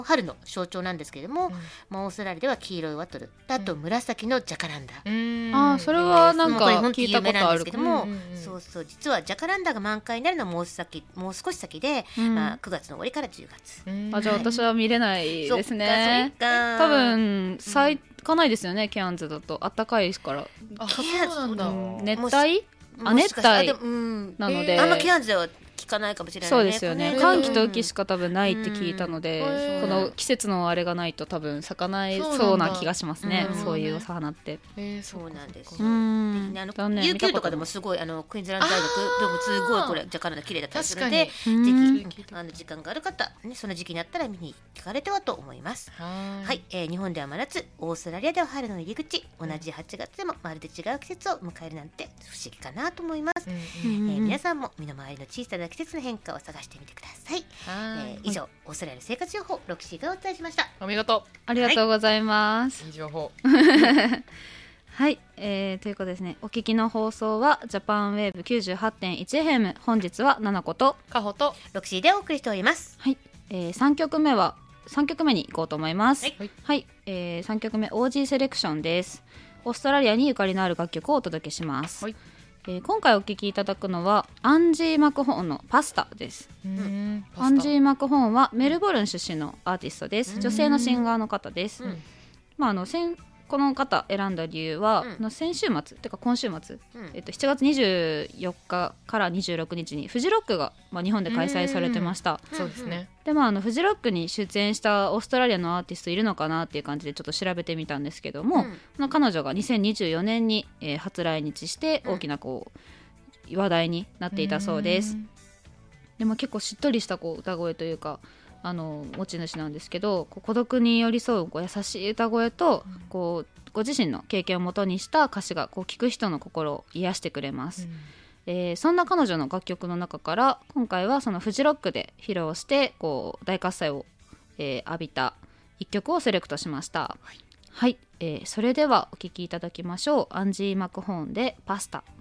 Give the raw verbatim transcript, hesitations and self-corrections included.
春の象徴なんですけれども、 うんまあ、オーストラリアでは黄色いワトル、あと紫のジャカランダ、 うーんあーそれはなんかもうこれ本当聞いたことある有名なんですけども、 うんうんうんそうそう、実はジャカランダが満開になるのはもう先もう少し先で、 うんまあ、くがつの終わりからじゅうがつ。 うんあじゃあ私は見れないですね。 そっかそっか多分咲かないですよね、ケアンズだとあったかいから、 あそうなんだ、 うん熱もし帯あ熱もしかしたら帯でもうんなので、 えーあんまケアンズでは聞かないかもしれないね。 そうですよね、 うん寒気と雨季しか多分ないって聞いたので、 うんこの季節のあれがないと多分咲かないそうなんだそうな気がしますね、 うんそういうお花って。 えーそうなんですよそっかそっかうんね、あの残念ユーキュー とかで見もすごいあのクイーンズランド大学でもすごいこれジャカランダ綺麗だったりするので、ぜ確うんひあの時間がある方、ね、その時期になったら見に行かれてはと思います。 はーいはい、えー日本では真夏、オーストラリアでは春の入り口、同じはちがつでもまるで違う季節を迎えるなんて不思議かなと思います。 うんうんうんえー皆さんも身の回りの小さな季節の変化を探してみてください。 はーいえー以上、オーストラリアの生活情報ロクシーがお伝えしました。 お見事、 ありがとうございます。 いい情報。 はい、えー、ということですね、お聞きの放送はジャパンウェーブ きゅうじゅうはちてんいちエフエム、本日はななことかほと、 ロクシーでお送りしております。 はい、えー、さんきょくめはさんきょくめに行こうと思います。 はいはいはい、えー、さんきょくめ オージー セレクションです。オーストラリアにゆかりのある楽曲をお届けします。 はいえー今回お聴きいただくのはアンジー・マクホーンのパスタです。 うんアンジー・マクホーンはメルボルン出身のアーティストです。女性のシンガーの方です。 うんまあ、あの先この方選んだ理由は、 うんあの先週末てか今週末、 うんえっと、しちがつにじゅうよっかからにじゅうろくにちにフジロックが、まあ、日本で開催されてました。 そうですね。 で、まあ、あのフジロックに出演したオーストラリアのアーティストいるのかなっていう感じでちょっと調べてみたんですけども、 うんその彼女がにせんにじゅうよねんに、えー初来日してうん大きなこう話題になっていたそうです。でも結構しっとりしたこう歌声というかあの持ち主なんですけど、こう孤独に寄り添うこう優しい歌声と、こうご自身の経験をもとにした歌詞がこう聴く人の心を癒してくれます。えーそんな彼女の楽曲の中から今回はそのフジロックで披露してこう大喝采を、えー浴びた一曲をセレクトしました。はい、はい、えーそれではお聴きいただきましょう。アンジー・マクホーンでパスタ。